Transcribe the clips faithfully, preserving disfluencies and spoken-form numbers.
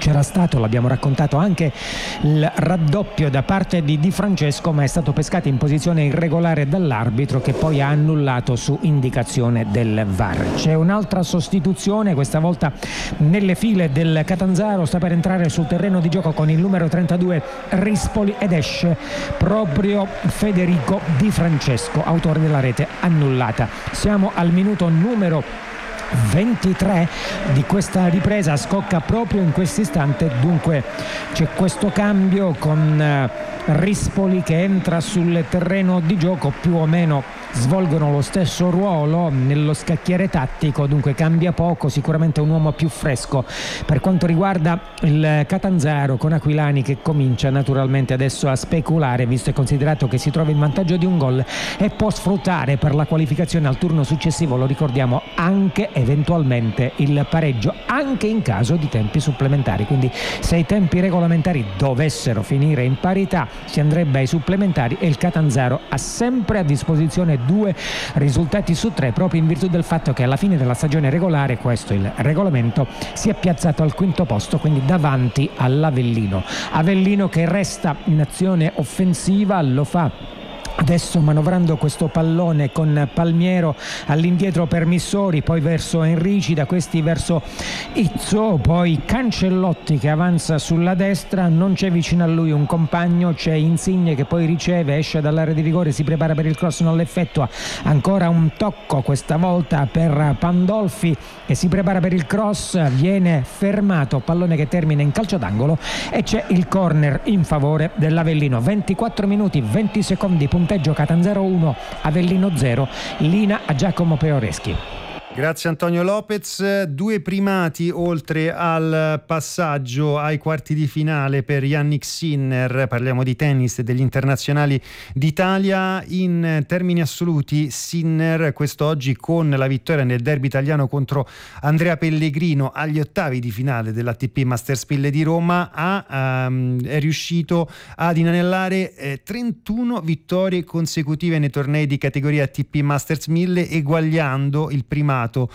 C'era stato, l'abbiamo raccontato, anche il raddoppio da parte di Di Francesco, ma è stato pescato in posizione irregolare dall'arbitro, che poi ha annullato su indicazione del V A R. C'è un'altra sostituzione, questa volta nelle file del Catanzaro, sta per entrare sul terreno di gioco con il numero trentadue Rispoli ed esce proprio Federico Di Francesco, autore della rete annullata. Siamo al minuto numero ventitré di questa ripresa, scocca proprio in questo istante, dunque c'è questo cambio con Rispoli che entra sul terreno di gioco, più o meno svolgono lo stesso ruolo nello scacchiere tattico, dunque cambia poco, sicuramente un uomo più fresco per quanto riguarda il Catanzaro, con Aquilani che comincia naturalmente adesso a speculare, visto e considerato che si trova in vantaggio di un gol e può sfruttare per la qualificazione al turno successivo, lo ricordiamo, anche eventualmente il pareggio, anche in caso di tempi supplementari. Quindi se i tempi regolamentari dovessero finire in parità si andrebbe ai supplementari e il Catanzaro ha sempre a disposizione due risultati su tre, proprio in virtù del fatto che alla fine della stagione regolare, questo il regolamento, si è piazzato al quinto posto, quindi davanti all'Avellino. Avellino che resta in azione offensiva, lo fa adesso manovrando questo pallone con Palmiero all'indietro per Missori, poi verso Enrici, da questi verso Izzo, poi Cancellotti che avanza sulla destra, non c'è vicino a lui un compagno, c'è Insigne che poi riceve, esce dall'area di rigore, si prepara per il cross, non l'effettua, ancora un tocco questa volta per Pandolfi che si prepara per il cross, viene fermato, pallone che termina in calcio d'angolo e c'è il corner in favore dell'Avellino. Ventiquattro minuti venti secondi, punteggio Catanzaro uno, Avellino zero, linea a Giacomo Peoreschi. Grazie Antonio Lopez. Due primati oltre al passaggio ai quarti di finale per Jannik Sinner, parliamo di tennis e degli internazionali d'Italia. In termini assoluti Sinner quest'oggi, con la vittoria nel derby italiano contro Andrea Pellegrino agli ottavi di finale dell'A T P Masters mille di Roma, ha, um, è riuscito ad inanellare eh, trentuno vittorie consecutive nei tornei di categoria A T P Masters mille, eguagliando il primato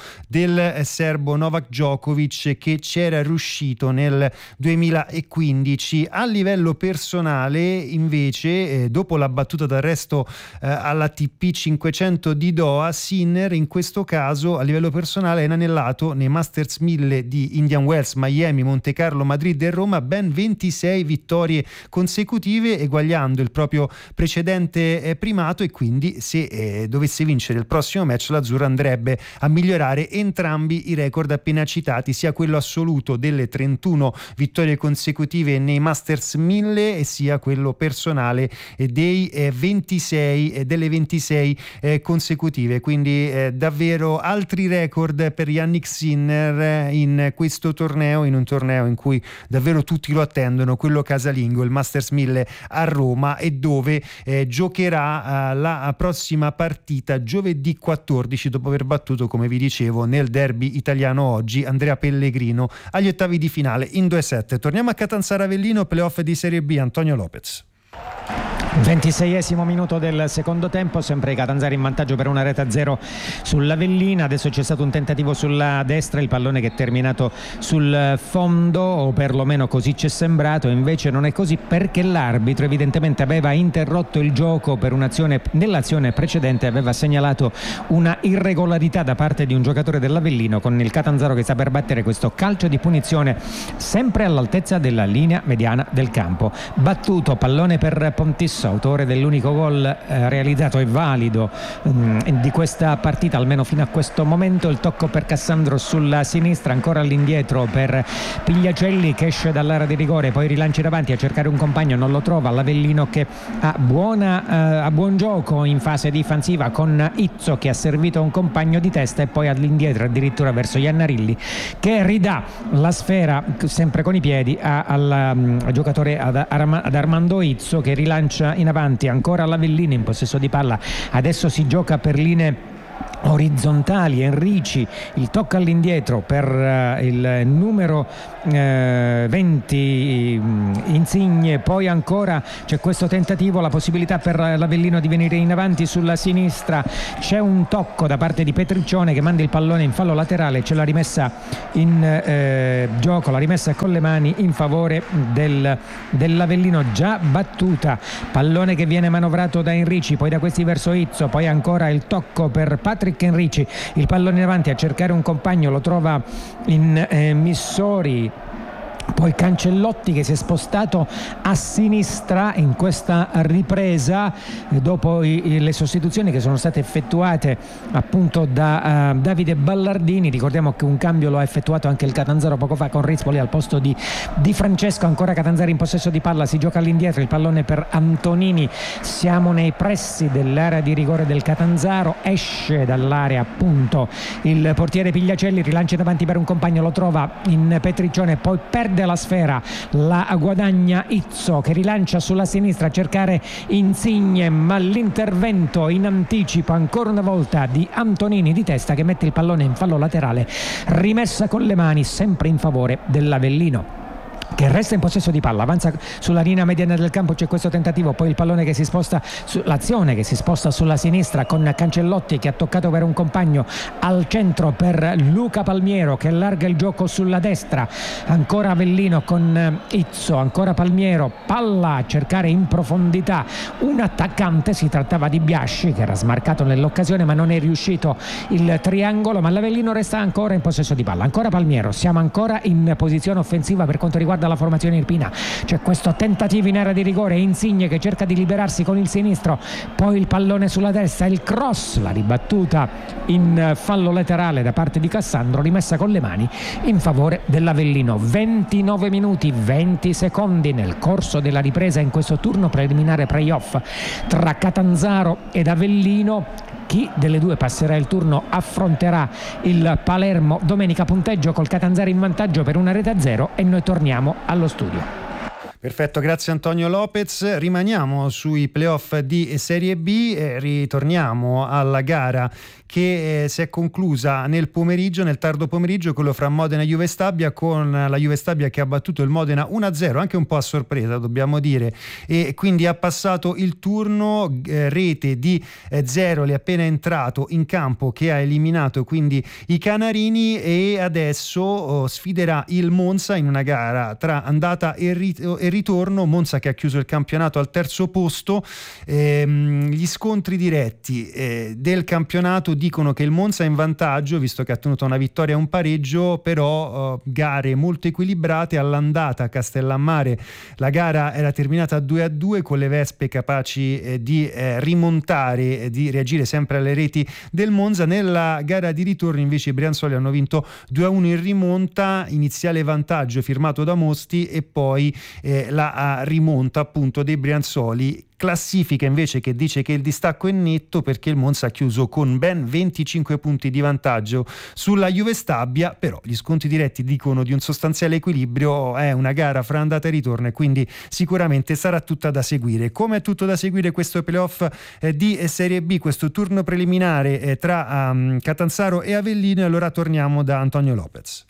del serbo Novak Djokovic, che c'era riuscito nel duemilaquindici. A livello personale invece, eh, dopo la battuta d'arresto eh, all'A T P cinquecento di Doha, Sinner in questo caso a livello personale è inanellato nei Masters mille di Indian Wells, Miami, Monte Carlo, Madrid e Roma ben ventisei vittorie consecutive, eguagliando il proprio precedente eh, primato, e quindi se eh, dovesse vincere il prossimo match l'azzurro andrebbe a migliorare entrambi i record appena citati, sia quello assoluto delle trentuno vittorie consecutive nei Masters mille e sia quello personale dei eh, ventisei eh, delle ventisei eh, consecutive. Quindi eh, davvero altri record per Jannik Sinner in questo torneo, in un torneo in cui davvero tutti lo attendono, quello casalingo, il Masters mille a Roma, e dove eh, giocherà eh, la prossima partita giovedì quattordici, dopo aver battuto, come vi dicevo, nel derby italiano oggi Andrea Pellegrino agli ottavi di finale in due set. Torniamo a Catanzaro Avellino, playoff di Serie B, Antonio Lopez. ventiseiesimo minuto del secondo tempo, sempre i catanzari in vantaggio per una rete a zero sull'Avellina. Adesso c'è stato un tentativo sulla destra, il pallone che è terminato sul fondo, o perlomeno così ci è sembrato, invece non è così, perché l'arbitro evidentemente aveva interrotto il gioco per un'azione, nell'azione precedente aveva segnalato una irregolarità da parte di un giocatore dell'Avellino, con il Catanzaro che sta per battere questo calcio di punizione sempre all'altezza della linea mediana del campo. Battuto, pallone per Pontisso, autore dell'unico gol eh, realizzato e valido mh, di questa partita, almeno fino a questo momento. Il tocco per Cassandro sulla sinistra, ancora all'indietro per Pigliacelli che esce dall'area di rigore, poi rilancia davanti a cercare un compagno, non lo trova. L'Avellino che ha, buona, eh, ha buon gioco in fase difensiva con Izzo che ha servito un compagno di testa, e poi all'indietro addirittura verso Iannarilli che ridà la sfera sempre con i piedi a, al um, giocatore ad, ad Armando Izzo, che rilancia in avanti. Ancora l'Avellino in possesso di palla, adesso si gioca per linee orizzontali. Enrici, il tocco all'indietro per uh, il numero uh, venti Insigne, poi ancora c'è questo tentativo, la possibilità per l'Avellino di venire in avanti sulla sinistra, c'è un tocco da parte di Petriccione che manda il pallone in fallo laterale, c'è la rimessa in eh, gioco, la rimessa con le mani in favore del, dell'Avellino già battuta, pallone che viene manovrato da Enrici, poi da questi verso Izzo, poi ancora il tocco per Patrick Enrici, il pallone in avanti a cercare un compagno, lo trova in eh, Missori, poi Cancellotti che si è spostato a sinistra in questa ripresa dopo i, le sostituzioni che sono state effettuate appunto da uh, Davide Ballardini. Ricordiamo che un cambio lo ha effettuato anche il Catanzaro poco fa con Rispoli al posto di Di Francesco. Ancora Catanzaro in possesso di palla, si gioca all'indietro, il pallone per Antonini, siamo nei pressi dell'area di rigore del Catanzaro, esce dall'area appunto il portiere Pigliacelli, rilancia davanti per un compagno, lo trova in Petriccione, poi perde la sfera, la guadagna Izzo che rilancia sulla sinistra a cercare Insigne, ma l'intervento in anticipo ancora una volta di Antonini di testa che mette il pallone in fallo laterale, rimessa con le mani sempre in favore dell'Avellino che resta in possesso di palla, avanza sulla linea mediana del campo, c'è questo tentativo, poi il pallone che si sposta, su, l'azione che si sposta sulla sinistra con Cancellotti che ha toccato per un compagno, al centro per Luca Palmiero che allarga il gioco sulla destra, ancora Avellino con Izzo, ancora Palmiero, palla a cercare in profondità un attaccante, si trattava di Biasci che era smarcato nell'occasione ma non è riuscito il triangolo, ma l'Avellino resta ancora in possesso di palla, ancora Palmiero, siamo ancora in posizione offensiva per quanto riguarda la formazione irpina, c'è questo tentativo in area di rigore, Insigne che cerca di liberarsi con il sinistro, poi il pallone sulla destra, il cross, la ribattuta in fallo laterale da parte di Cassandro, rimessa con le mani in favore dell'Avellino. Ventinove minuti venti secondi nel corso della ripresa in questo turno preliminare playoff tra Catanzaro ed Avellino. Chi delle due passerà il turno affronterà il Palermo domenica. Punteggio col Catanzaro in vantaggio per una rete a zero e noi torniamo allo studio. Perfetto, grazie Antonio Lopez. Rimaniamo sui playoff di Serie B e ritorniamo alla gara che eh, si è conclusa nel pomeriggio, nel tardo pomeriggio, quello fra Modena e Juve Stabia, con la Juve Stabia che ha battuto il Modena uno a zero, anche un po' a sorpresa dobbiamo dire, e quindi ha passato il turno, eh, rete di eh, Zeroli appena entrato in campo che ha eliminato quindi i Canarini, e adesso oh, sfiderà il Monza in una gara tra andata e, rit- e ritorno. Monza che ha chiuso il campionato al terzo posto. Ehm, gli scontri diretti eh, del campionato dicono che il Monza è in vantaggio visto che ha ottenuto una vittoria e un pareggio, però uh, gare molto equilibrate. All'andata a Castellammare la gara era terminata due a due con le Vespe capaci eh, di eh, rimontare e di reagire sempre alle reti del Monza. Nella gara di ritorno invece i Brianzoli hanno vinto due a uno in rimonta, iniziale vantaggio firmato da Mosti e poi eh, la rimonta appunto dei Brianzoli. Classifica invece che dice che il distacco è netto perché il Monza ha chiuso con ben venticinque punti di vantaggio sulla Juve Stabia, però gli sconti diretti dicono di un sostanziale equilibrio, è una gara fra andata e ritorno e quindi sicuramente sarà tutta da seguire. Come è tutto da seguire questo playoff eh, di Serie B, questo turno preliminare eh, tra um, Catanzaro e Avellino, e allora torniamo da Antonio Lopez.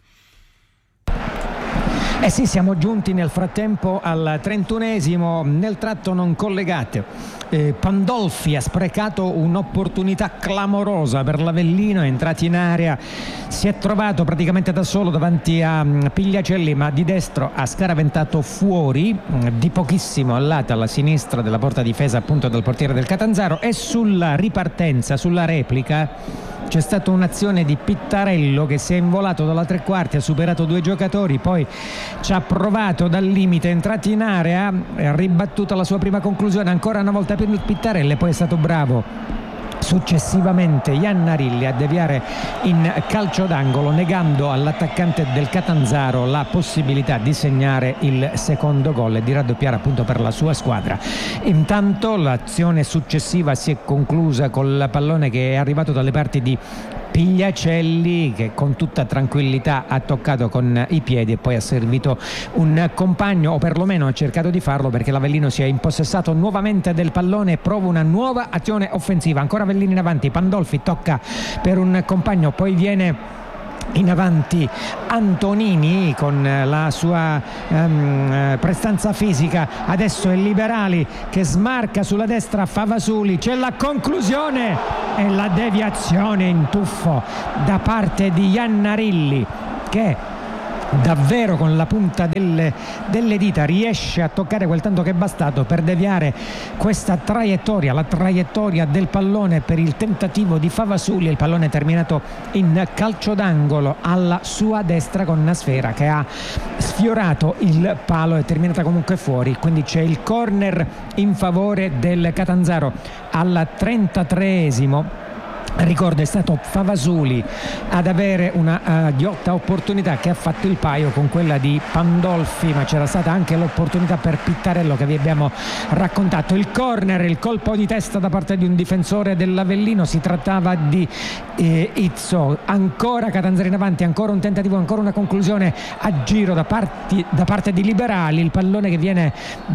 Eh sì, siamo giunti nel frattempo al trentunesimo nel tratto non collegato. Eh, Pandolfi ha sprecato un'opportunità clamorosa per l'Avellino, è entrato in area, si è trovato praticamente da solo davanti a um, Pigliacelli, ma di destro ha scaraventato fuori um, di pochissimo al lato, alla sinistra della porta difesa appunto del portiere del Catanzaro, e sulla ripartenza, sulla replica c'è stata un'azione di Pittarello che si è involato dalla tre quarti, ha superato due giocatori, poi ci ha provato dal limite, è entrato in area, ha ribattuto la sua prima conclusione ancora una volta per Pittarello e poi è stato bravo successivamente Iannarilli a deviare in calcio d'angolo, negando all'attaccante del Catanzaro la possibilità di segnare il secondo gol e di raddoppiare appunto per la sua squadra. Intanto l'azione successiva si è conclusa col pallone che è arrivato dalle parti di Pigliacelli, che con tutta tranquillità ha toccato con i piedi e poi ha servito un compagno, o perlomeno ha cercato di farlo, perché l'Avellino si è impossessato nuovamente del pallone e prova una nuova azione offensiva. Ancora Avellino in avanti, Pandolfi tocca per un compagno, poi viene in avanti Antonini con la sua um, prestanza fisica. Adesso è Liberali che smarca sulla destra Favasuli, c'è la conclusione e la deviazione in tuffo da parte di Iannarilli, che davvero con la punta delle, delle dita riesce a toccare quel tanto che è bastato per deviare questa traiettoria, la traiettoria del pallone per il tentativo di Favasuli. Il pallone è terminato in calcio d'angolo alla sua destra con una sfera che ha sfiorato il palo, è terminata comunque fuori, quindi c'è il corner in favore del Catanzaro al trentatreesimo. Ricordo, è stato Favasuli ad avere una uh, ghiotta opportunità che ha fatto il paio con quella di Pandolfi, ma c'era stata anche l'opportunità per Pittarello che vi abbiamo raccontato. Il corner, il colpo di testa da parte di un difensore dell'Avellino, si trattava di eh, Izzo. Ancora Catanzaro in avanti, ancora un tentativo, ancora una conclusione a giro da, parti, da parte di Liberali. Il pallone che viene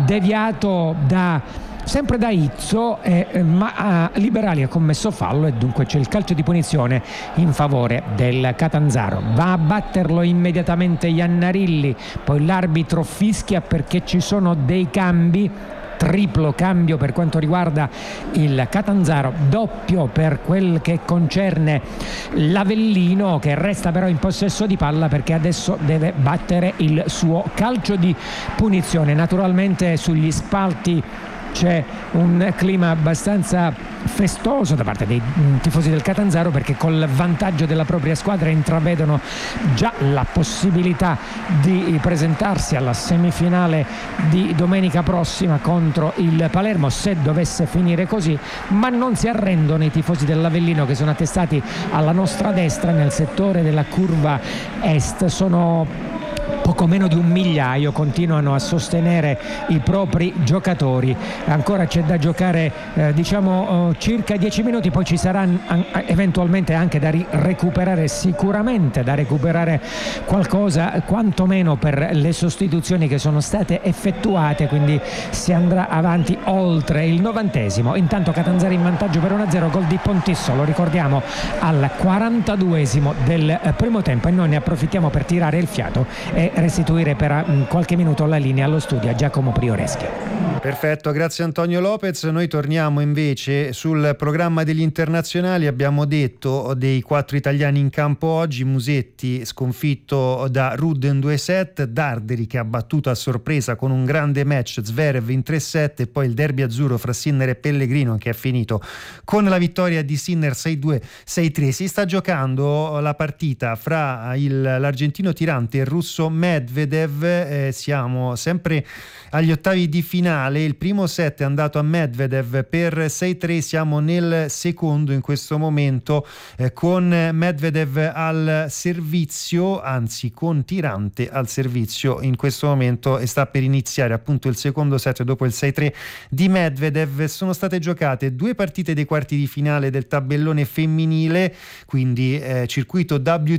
deviato da sempre da Izzo, eh, ma eh, Liberali ha commesso fallo e dunque c'è il calcio di punizione in favore del Catanzaro. Va a batterlo immediatamente Iannarilli, poi l'arbitro fischia perché ci sono dei cambi, triplo cambio per quanto riguarda il Catanzaro, doppio per quel che concerne l'Avellino, che resta però in possesso di palla perché adesso deve battere il suo calcio di punizione. Naturalmente sugli spalti c'è un clima abbastanza festoso da parte dei tifosi del Catanzaro, perché col vantaggio della propria squadra intravedono già la possibilità di presentarsi alla semifinale di domenica prossima contro il Palermo, se dovesse finire così. Ma non si arrendono i tifosi dell'Avellino, che sono attestati alla nostra destra nel settore della curva est. Sono poco meno di un migliaio, continuano a sostenere i propri giocatori. Ancora c'è da giocare eh, diciamo eh, circa dieci minuti, poi ci sarà an- eventualmente anche da ri- recuperare, sicuramente da recuperare qualcosa quantomeno per le sostituzioni che sono state effettuate, quindi si andrà avanti oltre il novantesimo. Intanto Catanzaro in vantaggio per uno a zero, gol di Pontisso, lo ricordiamo, al quarantaduesimo del primo tempo, e noi ne approfittiamo per tirare il fiato e restituire per qualche minuto la linea allo studio a Giacomo Prioreschi. Perfetto, grazie Antonio Lopez. Noi torniamo invece sul programma degli internazionali. Abbiamo detto dei quattro italiani in campo oggi: Musetti sconfitto da Rudd in due set, Darderi che ha battuto a sorpresa con un grande match Zverev in tre set, e poi il derby azzurro fra Sinner e Pellegrino che è finito con la vittoria di Sinner sei due sei tre. Si sta giocando la partita fra il, l'argentino tirante e il russo Medvedev. Eh, siamo sempre agli ottavi di finale. Il primo set è andato a Medvedev per sei tre, siamo nel secondo in questo momento, eh, con Medvedev al servizio, anzi con tirante al servizio in questo momento, e sta per iniziare appunto il secondo set dopo il sei tre di Medvedev. Sono state giocate due partite dei quarti di finale del tabellone femminile, quindi eh, circuito W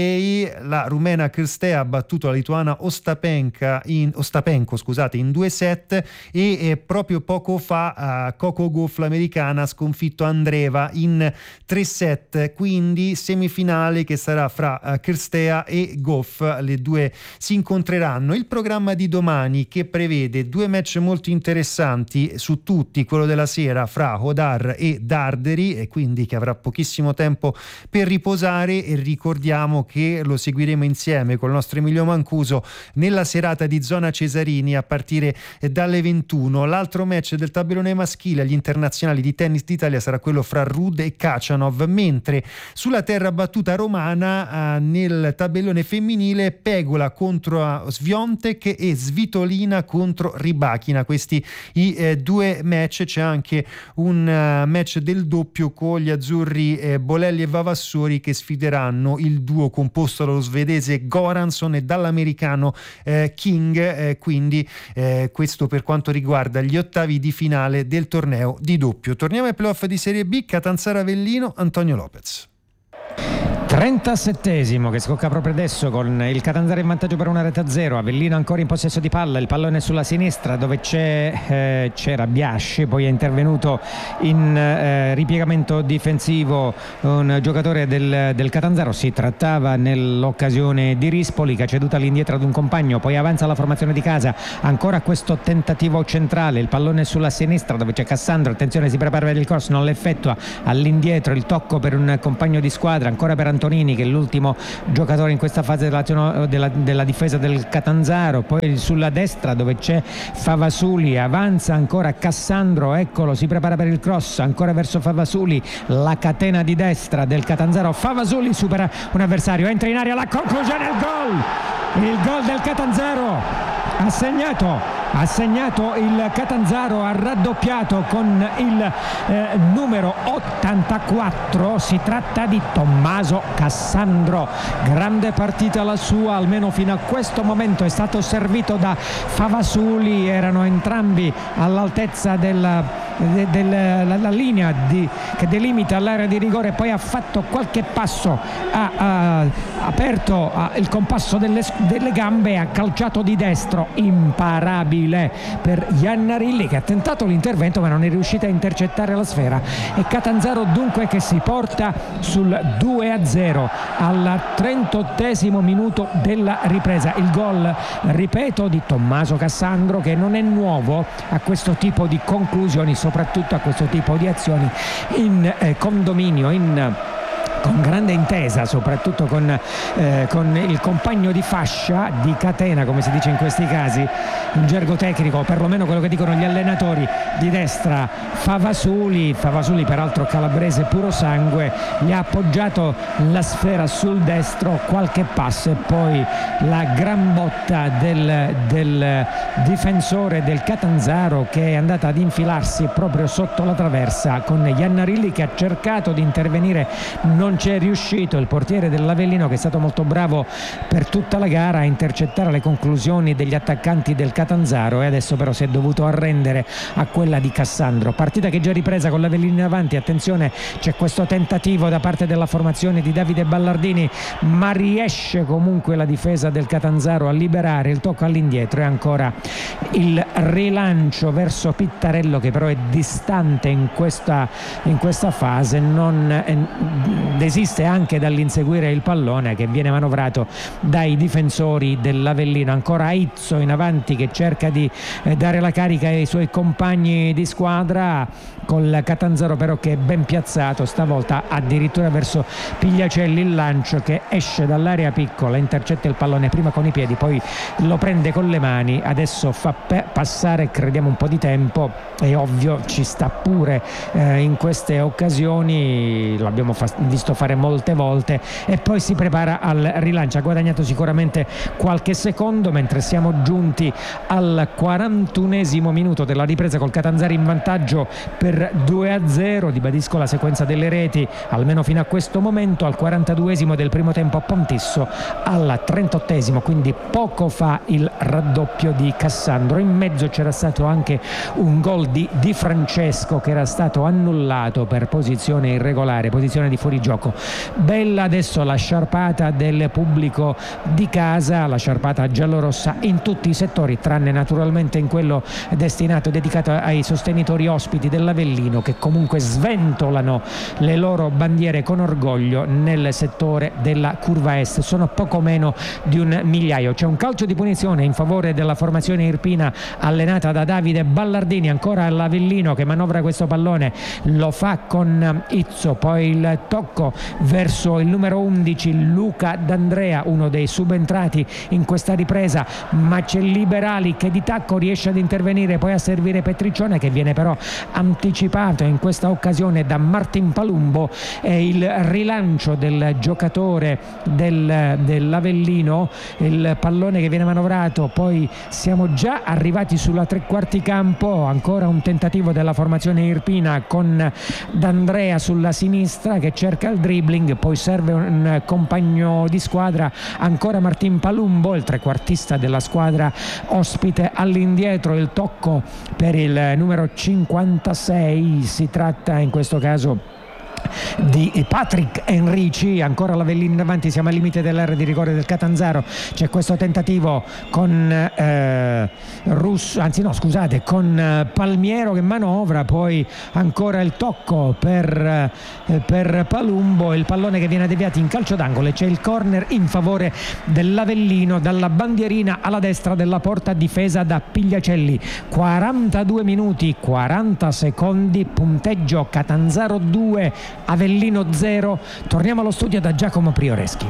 T A. La rumena Crstea ha battuto la lituana Ostapenka in, Ostapenko scusate, in due set, e eh, proprio poco fa uh, Coco Gauff, l'americana, ha sconfitto Andreeva in tre set, quindi semifinale che sarà fra uh, Crstea e Gauff. Le due si incontreranno. Il programma di domani, che prevede due match molto interessanti su tutti, quello della sera fra Hodar e Darderi, e quindi che avrà pochissimo tempo per riposare, e ricordiamo che lo seguiremo insieme con il nostro Emilio Mancuso nella serata di Zona Cesarini a partire dalle ventuno. L'altro match del tabellone maschile agli internazionali di tennis d'Italia sarà quello fra Rudd e Khachanov, mentre sulla terra battuta romana eh, nel tabellone femminile Pegula contro Swiatek e Svitolina contro Rybakina. Questi i eh, due match. C'è anche un uh, match del doppio con gli azzurri eh, Bolelli e Vavassori, che sfideranno il duo composto dallo svedese Goranson e dall'americano eh, King, eh, quindi eh, questo per quanto riguarda gli ottavi di finale del torneo di doppio. Torniamo ai playoff di Serie B. Catanzaro Avellino, Antonio Lopez. trentasettesimo che scocca proprio adesso con il Catanzaro in vantaggio per una rete a zero. Avellino ancora in possesso di palla, il pallone sulla sinistra dove c'è, eh, c'era Biasci, poi è intervenuto in eh, ripiegamento difensivo un giocatore del, del Catanzaro. Si trattava nell'occasione di Rispoli che ha ceduto all'indietro ad un compagno, poi avanza la formazione di casa, ancora questo tentativo centrale, il pallone sulla sinistra dove c'è Cassandro, attenzione, si prepara per il corso, non l'effettua, all'indietro il tocco per un compagno di squadra, ancora per Antonini che è l'ultimo giocatore in questa fase della, della, della difesa del Catanzaro. Poi sulla destra dove c'è Favasuli, avanza ancora Cassandro, eccolo, si prepara per il cross, ancora verso Favasuli, la catena di destra del Catanzaro, Favasuli supera un avversario, entra in area, la conclusione, il gol il gol del Catanzaro. Ha segnato, ha segnato il Catanzaro, ha raddoppiato con il eh, numero ottantaquattro, si tratta di Tommaso Cassandro. Grande partita la sua, almeno fino a questo momento, è stato servito da Favasuli, erano entrambi all'altezza della, de, della la linea di, che delimita l'area di rigore, poi ha fatto qualche passo, ha, ha aperto ha, il compasso delle, delle gambe e ha calciato di destro, imparabile per Iannarilli che ha tentato l'intervento ma non è riuscito a intercettare la sfera. E Catanzaro dunque che si porta sul due a zero al trentottesimo minuto della ripresa. Il gol, ripeto, di Tommaso Cassandro, che non è nuovo a questo tipo di conclusioni, soprattutto a questo tipo di azioni in eh, condominio, in con grande intesa, soprattutto con, eh, con il compagno di fascia, di catena come si dice in questi casi in gergo tecnico, perlomeno quello che dicono gli allenatori di destra. Favasuli, Favasuli peraltro calabrese puro sangue, gli ha appoggiato la sfera sul destro, qualche passo e poi la gran botta del, del difensore del Catanzaro che è andata ad infilarsi proprio sotto la traversa, con Iannarilli che ha cercato di intervenire, non c'è riuscito. Il portiere dell'Avellino, che è stato molto bravo per tutta la gara a intercettare le conclusioni degli attaccanti del Catanzaro, e adesso però si è dovuto arrendere a quella di Cassandro. Partita che è già ripresa con l'Avellino in avanti, attenzione, c'è questo tentativo da parte della formazione di Davide Ballardini, ma riesce comunque la difesa del Catanzaro a liberare il tocco all'indietro, e ancora il rilancio verso Pittarello che però è distante in questa, in questa fase, non eh, desiste anche dall'inseguire il pallone che viene manovrato dai difensori dell'Avellino. Ancora Izzo in avanti che cerca di eh, dare la carica ai suoi compagni di squadra, col Catanzaro però che è ben piazzato, stavolta addirittura verso Pigliacelli, il lancio che esce dall'area piccola, intercetta il pallone prima con i piedi, poi lo prende con le mani, adesso fa pe- passare crediamo un po' di tempo, è ovvio, ci sta pure eh, in queste occasioni, lo abbiamo fa- visto fare molte volte, e poi si prepara al rilancio. Ha guadagnato sicuramente qualche secondo, mentre siamo giunti al quarantunesimo minuto della ripresa col Catanzaro in vantaggio per due a zero. Ribadisco la sequenza delle reti almeno fino a questo momento: al quarantaduesimo del primo tempo Pontisso, al trentottesimo, quindi poco fa, il raddoppio di Cassandro. In mezzo c'era stato anche un gol di Di Francesco che era stato annullato per posizione irregolare, posizione di fuorigioco. Bella adesso la sciarpata del pubblico di casa, la sciarpata giallorossa in tutti i settori, tranne naturalmente in quello destinato, dedicato ai sostenitori ospiti dell'Avellino, che comunque sventolano le loro bandiere con orgoglio nel settore della curva est. Sono poco meno di un migliaio. C'è un calcio di punizione in favore della formazione irpina allenata da Davide Ballardini, ancora all'Avellino che manovra questo pallone, lo fa con Izzo, poi il tocco verso il numero undici Luca D'Andrea, uno dei subentrati in questa ripresa, ma c'è Liberali che di tacco riesce ad intervenire, poi a servire Petriccione che viene però anticipato in questa occasione da Martin Palumbo, e il rilancio del giocatore del, dell'Avellino, il pallone che viene manovrato, poi siamo già arrivati sulla tre quarti campo, ancora un tentativo della formazione irpina con D'Andrea sulla sinistra che cerca il dribbling, poi serve un compagno di squadra, ancora Martin Palumbo, il trequartista della squadra ospite, all'indietro, il tocco per il numero cinquantasei, si tratta in questo caso di Patrick Enrici. Ancora l'Avellino in avanti, siamo al limite dell'area di rigore del Catanzaro. C'è questo tentativo con eh, Russo, anzi no scusate, con eh, Palmiero che manovra, poi ancora il tocco per, eh, per Palumbo, il pallone che viene deviato in calcio d'angolo e c'è il corner in favore dell'Avellino dalla bandierina alla destra della porta, difesa da Pigliacelli. quarantadue minuti quaranta secondi, punteggio Catanzaro due Avellino zero. Torniamo allo studio da Giacomo Prioreschi.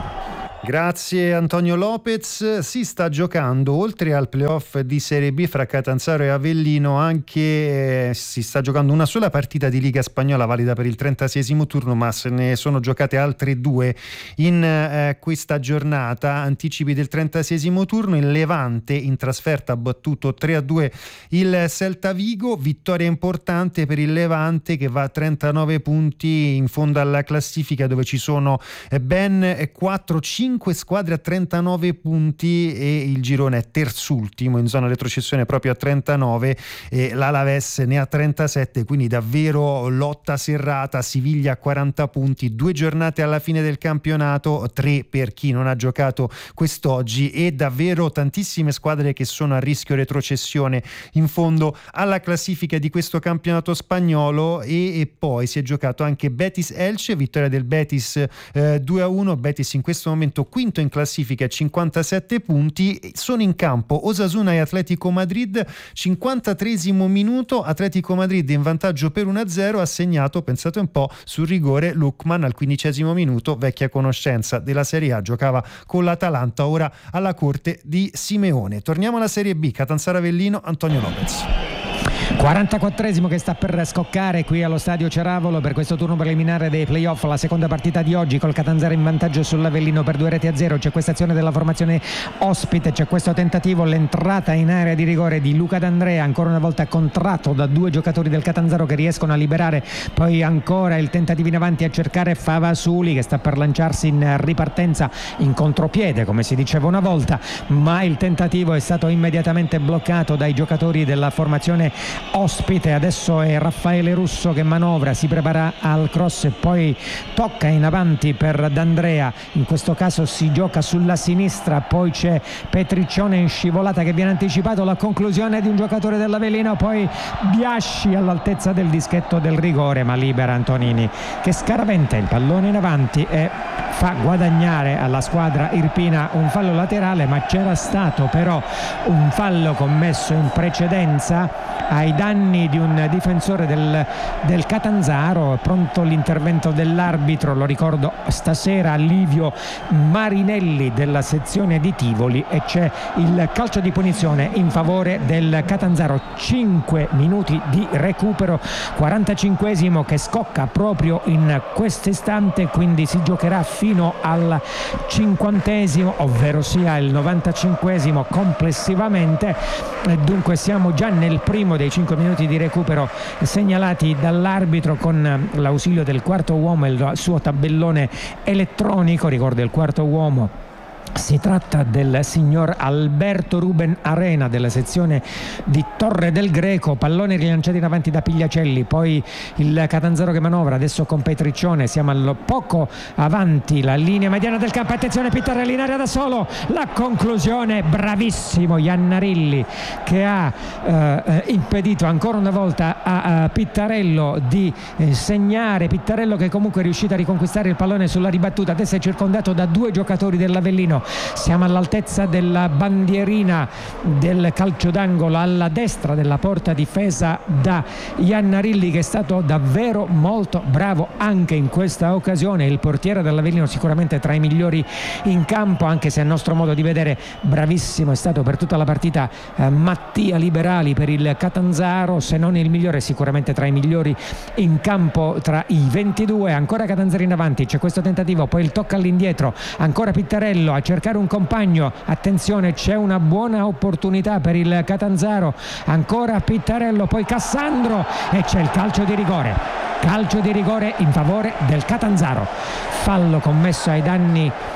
Grazie Antonio Lopez. Si sta giocando, oltre al playoff di Serie B fra Catanzaro e Avellino, anche eh, si sta giocando una sola partita di Liga Spagnola valida per il trentaseiesimo turno, ma se ne sono giocate altre due in eh, questa giornata. Anticipi del trentaseiesimo turno: il Levante in trasferta ha battuto tre a due il Celta Vigo, vittoria importante per il Levante che va a trentanove punti in fondo alla classifica, dove ci sono ben quattro cinque squadre a trentanove punti e il girone è terzultimo in zona retrocessione proprio a trentanove, e l'Alaves ne ha trentasette, quindi davvero lotta serrata. Siviglia a quaranta punti, due giornate alla fine del campionato, tre per chi non ha giocato quest'oggi, e davvero tantissime squadre che sono a rischio retrocessione in fondo alla classifica di questo campionato spagnolo. E, e poi si è giocato anche Betis Elche, vittoria del Betis eh, due a uno. Betis in questo momento quinto in classifica, cinquantasette punti. Sono in campo Osasuna e Atletico Madrid. cinquantatreesimo minuto, Atletico Madrid in vantaggio per uno a zero, ha segnato, pensate un po', sul rigore Lukman al quindicesimo minuto, vecchia conoscenza della Serie A, giocava con l'Atalanta, ora alla corte di Simeone. Torniamo alla Serie B, Catanzaro Avellino, Antonio Lopez. quarantaquattresimo che sta per scoccare qui allo stadio Ceravolo per questo turno preliminare dei playoff, la seconda partita di oggi, col Catanzaro in vantaggio sull'Avellino per due reti a zero. C'è questa azione della formazione ospite, c'è questo tentativo, l'entrata in area di rigore di Luca D'Andrea, ancora una volta contratto da due giocatori del Catanzaro che riescono a liberare, poi ancora il tentativo in avanti a cercare Favasuli che sta per lanciarsi in ripartenza in contropiede come si diceva una volta, ma il tentativo è stato immediatamente bloccato dai giocatori della formazione ospite. Adesso è Raffaele Russo che manovra, si prepara al cross e poi tocca in avanti per D'Andrea, in questo caso si gioca sulla sinistra, poi c'è Petriccione in scivolata che viene anticipato, la conclusione di un giocatore dell'Avellino, poi Biasci all'altezza del dischetto del rigore, ma libera Antonini che scaraventa il pallone in avanti e fa guadagnare alla squadra irpina un fallo laterale, ma c'era stato però un fallo commesso in precedenza ai danni di un difensore del, del Catanzaro. Pronto l'intervento dell'arbitro, lo ricordo stasera, Livio Marinelli della sezione di Tivoli, e c'è il calcio di punizione in favore del Catanzaro. Cinque minuti di recupero, quarantacinquesimo che scocca proprio in questo istante, quindi si giocherà fino al cinquantesimo, ovvero sia il novantacinquesimo complessivamente. Dunque siamo già nel primo dei cinque minuti di recupero segnalati dall'arbitro con l'ausilio del quarto uomo e il suo tabellone elettronico. Ricordo il quarto uomo, si tratta del signor Alberto Ruben Arena della sezione di Torre del Greco. Pallone rilanciato in avanti da Pigliacelli, poi il Catanzaro che manovra adesso con Petriccione, siamo al poco avanti la linea mediana del campo, attenzione Pittarelli in area da solo, la conclusione, bravissimo Iannarilli che ha eh, impedito ancora una volta a, a Pittarello di eh, segnare. Pittarello che comunque è riuscito a riconquistare il pallone sulla ribattuta, adesso è circondato da due giocatori dell'Avellino. Siamo all'altezza della bandierina del calcio d'angolo alla destra della porta, difesa da Iannarilli che è stato davvero molto bravo anche in questa occasione. Il portiere dell'Avellino sicuramente tra i migliori in campo, anche se a nostro modo di vedere bravissimo è stato per tutta la partita eh, Mattia Liberali per il Catanzaro, se non il migliore sicuramente tra i migliori in campo tra i ventidue. Ancora Catanzaro in avanti, c'è questo tentativo, poi il tocco all'indietro, ancora Pittarello a cercare un compagno, attenzione c'è una buona opportunità per il Catanzaro, ancora Pittarello, poi Cassandro e c'è il calcio di rigore calcio di rigore in favore del Catanzaro, fallo commesso ai danni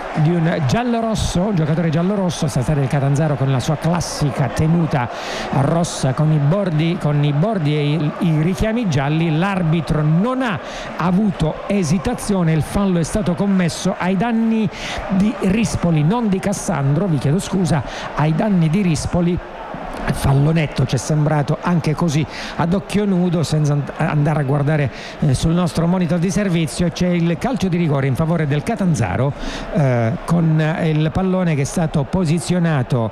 di un giallorosso, un giocatore giallorosso, sta stare il Catanzaro con la sua classica tenuta rossa con i bordi, con i bordi e i, i richiami gialli. L'arbitro non ha avuto esitazione, il fallo è stato commesso ai danni di Rispoli, non di Cassandro, vi chiedo scusa, ai danni di Rispoli. Fallo netto, ci è sembrato anche così ad occhio nudo, senza andare a guardare eh, sul nostro monitor di servizio. C'è il calcio di rigore in favore del Catanzaro, eh, con il pallone che è stato posizionato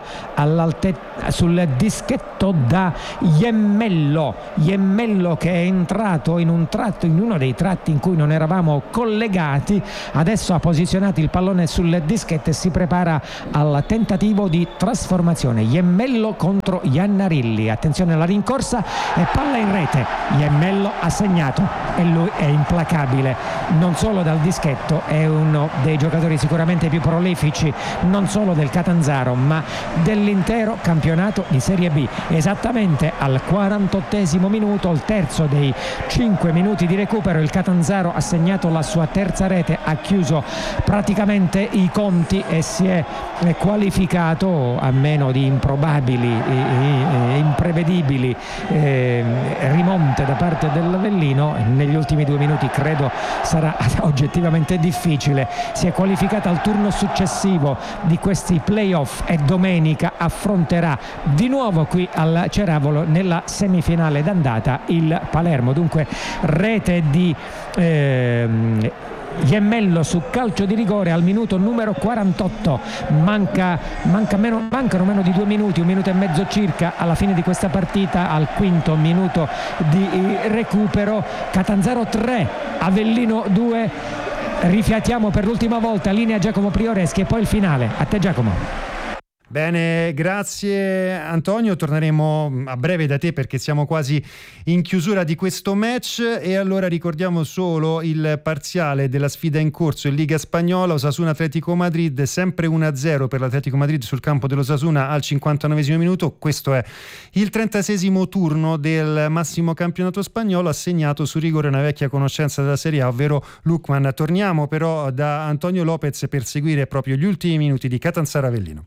sul dischetto da Iemmello Iemmello che è entrato in un tratto, in uno dei tratti in cui non eravamo collegati. Adesso ha posizionato il pallone sul dischetto e si prepara al tentativo di trasformazione. Iemmello contro Iannarilli, attenzione alla rincorsa e palla in rete. Iemmello ha segnato e lui è implacabile, non solo dal dischetto, è uno dei giocatori sicuramente più prolifici non solo del Catanzaro ma dell'intero campionato di Serie B. Esattamente al quarantottesimo minuto, il terzo dei cinque minuti di recupero, il Catanzaro ha segnato la sua terza rete, ha chiuso praticamente i conti e si è qualificato, a meno di improbabili e imprevedibili eh, rimonte da parte dell'Avellino. Negli ultimi due minuti credo sarà oggettivamente difficile. Si è qualificata al turno successivo di questi playoff e domenica affronterà di nuovo qui al Ceravolo nella semifinale d'andata il Palermo. Dunque rete di eh, Iemmello su calcio di rigore al minuto numero quarantotto. Manca, manca meno, mancano meno di due minuti, un minuto e mezzo circa alla fine di questa partita, al quinto minuto di recupero. Catanzaro tre, Avellino due. Rifiatiamo per l'ultima volta, linea Giacomo Prioreschi e poi il finale. A te Giacomo. Bene, grazie Antonio, torneremo a breve da te perché siamo quasi in chiusura di questo match. E allora ricordiamo solo il parziale della sfida in corso in Liga Spagnola: Osasuna Atletico Madrid, sempre uno a zero per l'Atletico Madrid sul campo dell'Osasuna al cinquantanovesimo minuto. Questo è il trentaseiesimo turno del massimo campionato spagnolo, assegnato su rigore una vecchia conoscenza della Serie A, ovvero Lookman. Torniamo però da Antonio Lopez per seguire proprio gli ultimi minuti di Catanzaro Avellino.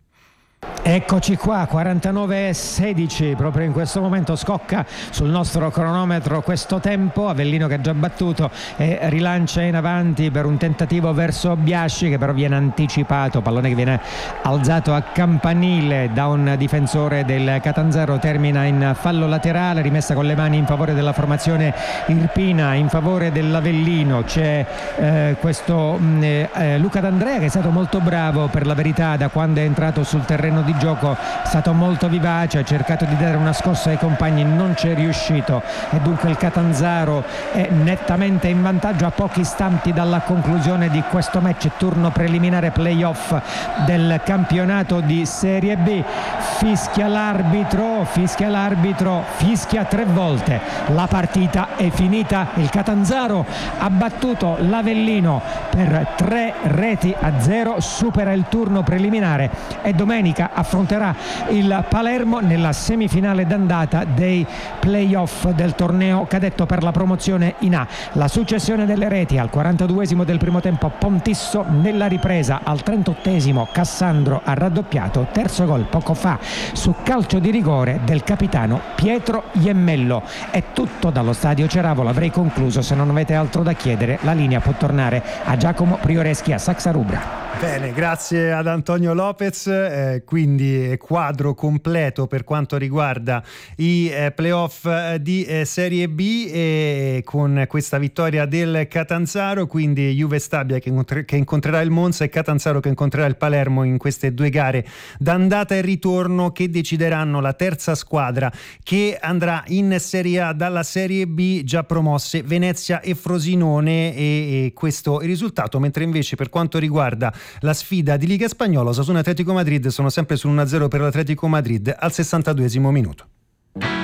Eccoci qua, quarantanove sedici, proprio in questo momento scocca sul nostro cronometro questo tempo. Avellino che ha già battuto e rilancia in avanti per un tentativo verso Biasci, che però viene anticipato, pallone che viene alzato a campanile da un difensore del Catanzaro, termina in fallo laterale, rimessa con le mani in favore della formazione irpina, in favore dell'Avellino. C'è eh, questo mh, eh, Luca D'Andrea, che è stato molto bravo per la verità da quando è entrato sul terreno di gioco, è stato molto vivace, ha cercato di dare una scossa ai compagni, non ci è riuscito e dunque il Catanzaro è nettamente in vantaggio a pochi istanti dalla conclusione di questo match, turno preliminare playoff del campionato di Serie B. Fischia l'arbitro, fischia l'arbitro, fischia tre volte, la partita è finita, il Catanzaro ha battuto l'Avellino per tre reti a zero, supera il turno preliminare e domenica affronterà il Palermo nella semifinale d'andata dei playoff del torneo cadetto per la promozione in A. La successione delle reti: al quarantaduesimo del primo tempo Pontisso, nella ripresa al trentottesimo Cassandro ha raddoppiato, terzo gol poco fa su calcio di rigore del capitano Pietro Iemmello. È tutto dallo stadio Ceravolo, avrei concluso. Se non avete altro da chiedere, la linea può tornare a Giacomo Prioreschi a Saxa Rubra. Bene, grazie ad Antonio Lopez. Eh, quindi quadro completo per quanto riguarda i eh, playoff eh, di eh, Serie B, e con questa vittoria del Catanzaro, quindi Juve Stabia che, incontre- che incontrerà il Monza e Catanzaro che incontrerà il Palermo in queste due gare d'andata e ritorno che decideranno la terza squadra che andrà in Serie A dalla Serie B, già promosse Venezia e Frosinone, e, e questo è il risultato. Mentre invece per quanto riguarda la sfida di Liga Spagnola, Osasuna Atletico Madrid sono sempre sul uno a zero per l'Atletico Madrid al sessantaduesimo minuto.